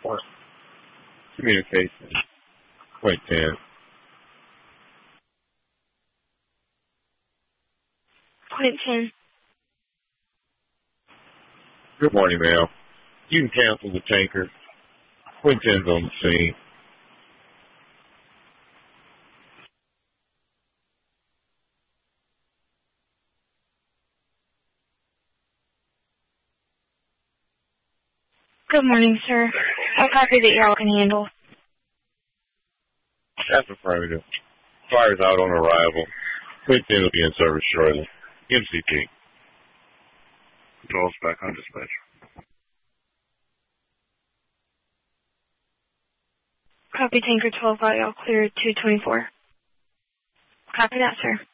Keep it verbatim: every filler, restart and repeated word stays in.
Report. Communication. Point ten. Point ten. Good morning, ma'am. You can cancel the tanker. Point ten's on the scene. Good morning, sir. A copy that y'all can handle. That's affirmative. Fire's out on arrival. Point ten will be in service shortly. M C P. Control's back on dispatch. Copy tanker twelve got y'all cleared two twenty-four. Copy that, sir.